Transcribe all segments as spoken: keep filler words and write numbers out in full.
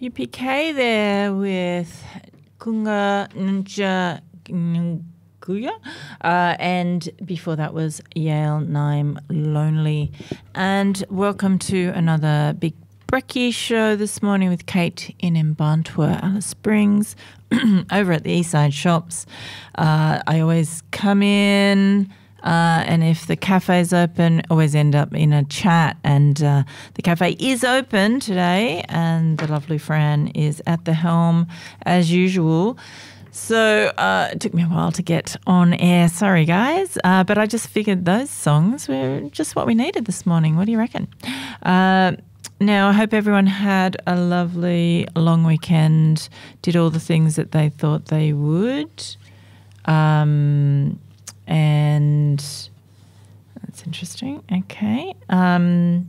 U P K there with Kunga Nja Nguya, uh, and before that was Yale Naim Lonely. And welcome to another Big Brekkie show this morning with Kate in Mbantua, Alice Springs, over at the Eastside Shops. Uh, I always come in, uh, and if the cafe's open, always end up in a chat. And uh, the cafe is open today, and the lovely Fran is at the helm as usual. So uh, it took me a while to get on air. Sorry, guys. Uh, but I just figured those songs were just what we needed this morning. What do you reckon? Uh, now, I hope everyone had a lovely long weekend, did all the things that they thought they would. Um, and that's interesting. Okay. Um,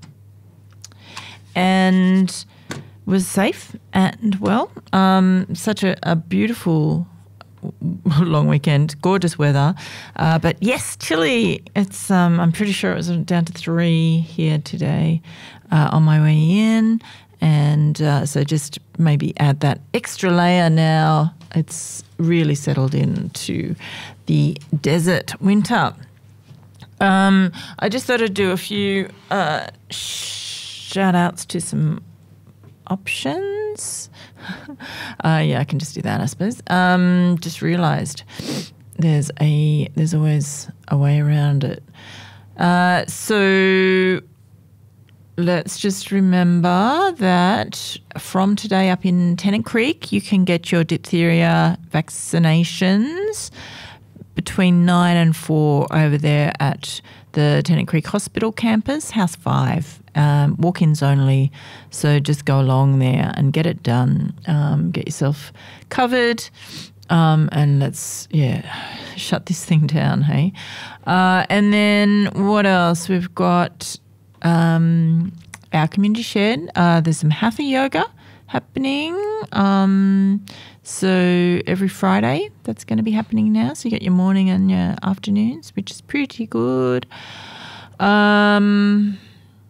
and... was safe and well. Um, such a, a beautiful long weekend, gorgeous weather. Uh, but yes, chilly. It's um, I'm pretty sure it was down to three here today uh, on my way in. And uh, so just maybe add that extra layer now. It's really settled into the desert winter. Um, I just thought I'd do a few uh, shout outs to some options. uh, yeah, I can just do that, I suppose. Um, just realised there's a there's always a way around it. Uh, so let's just remember that from today up in Tennant Creek, you can get your diphtheria vaccinations between nine and four over there at the Tennant Creek Hospital campus, House five. Um, walk-ins only, so just go along there and get it done. Um, get yourself covered, um, and let's, yeah, shut this thing down, hey? Uh, and then what else? We've got um, our community shed. Uh, there's some Hatha yoga happening. Um, so every Friday, that's going to be happening now. So you get your morning and your afternoons, which is pretty good. Um...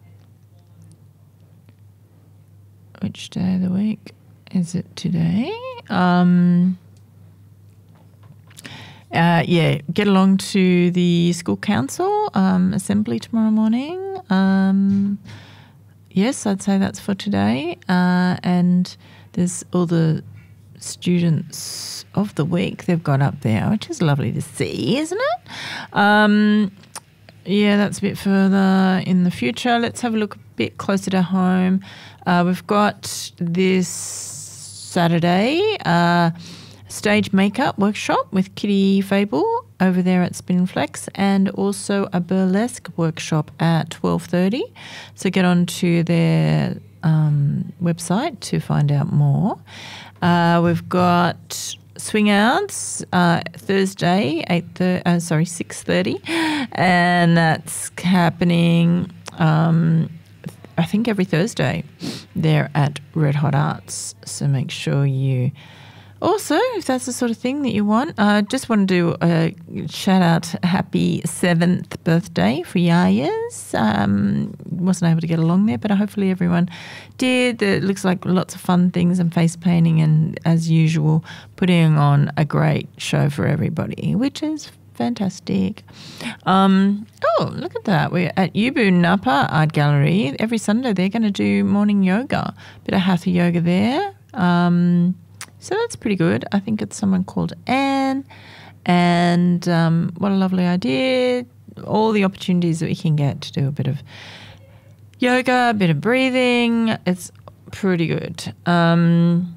Which day of the week is it today? Um, uh, yeah, get along to the school council um, assembly tomorrow morning. Um, yes, I'd say that's for today. Uh, and there's all the students of the week they've got up there, which is lovely to see, isn't it? Um, yeah, that's a bit further in the future. Let's have a look a bit closer to home. Uh, we've got this Saturday uh, stage makeup workshop with Kitty Fable over there at Spin Flex, and also a burlesque workshop at twelve thirty. So get on to their um, website to find out more. Uh, we've got swing outs uh, Thursday, eight thir- uh, sorry, six thirty, and that's happening. Um, I think every Thursday they're at Red Hot Arts. So make sure you also, if that's the sort of thing that you want, I uh, just want to do a shout out happy seventh birthday for Yaya's. Um, wasn't able to get along there, but hopefully everyone did. It looks like lots of fun things and face painting and, as usual, putting on a great show for everybody, which is fantastic. Um, oh, look at that. We're at Yubu Napa Art Gallery. Every Sunday they're going to do morning yoga. Bit of Hatha yoga there. Um, so that's pretty good. I think it's someone called Anne. And um, what a lovely idea. All the opportunities that we can get to do a bit of yoga, a bit of breathing. It's pretty good. Um,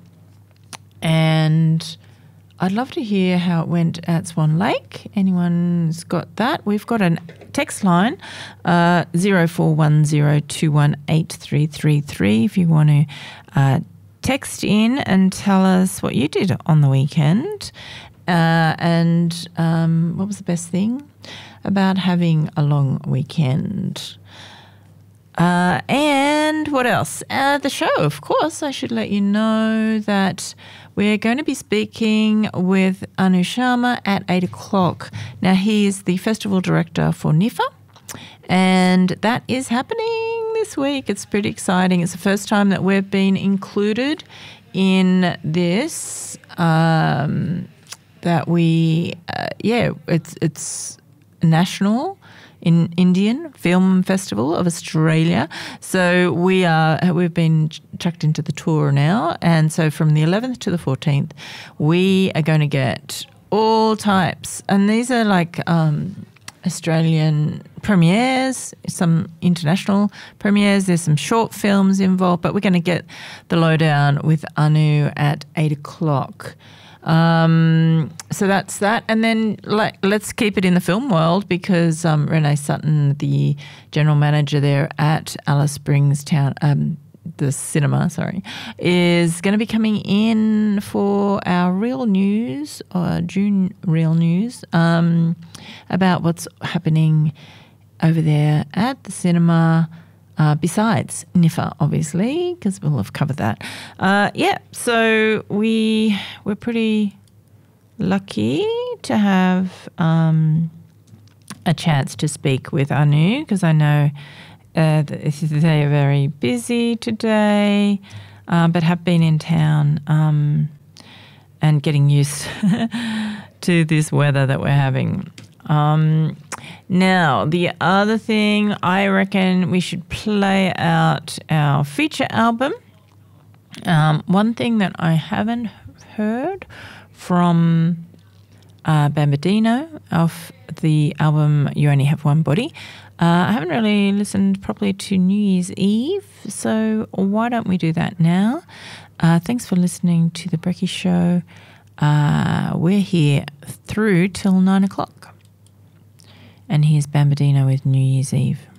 and I'd love to hear how it went at Swan Lake. Anyone's got that? We've got a text line, uh, zero four one zero two one eight three three three if you want to uh, text in and tell us what you did on the weekend. Uh, and um, what was the best thing about having a long weekend? Uh, and what else? Uh, the show, of course. I should let you know that we're going to be speaking with Anu Sharma at eight o'clock. Now, he is the festival director for N I F A, and that is happening this week. It's pretty exciting. It's the first time that we've been included in this. Um, that we, uh, yeah, it's it's national. In Indian Film Festival of Australia. So we are, we've been chucked into the tour now. And so from the eleventh to the fourteenth, we are going to get all types. And these are like um, Australian premieres, some international premieres. There's some short films involved, but we're going to get the lowdown with Anu at eight o'clock. Um, so that's that. And then like, let's keep it in the film world because um, Renee Sutton, the general manager there at Alice Springs Town, um, the cinema, sorry, is going to be coming in for our Real News, or June Real News, um, about what's happening over there at the cinema. Uh, besides N I F A, obviously, because we'll have covered that. Uh, yeah, so we, we're pretty lucky to have um, a chance to speak with Anu because I know uh, they're very busy today, uh, but have been in town um, and getting used to this weather that we're having. Um, now, the other thing, I reckon we should play out our feature album. Um, one thing that I haven't heard from uh, Bambadino of the album You Only Have One Body, uh, I haven't really listened properly to New Year's Eve, so why don't we do that now? Uh, thanks for listening to The Brekkie Show. Uh, we're here through till nine o'clock. And here's Bambadino with New Year's Eve.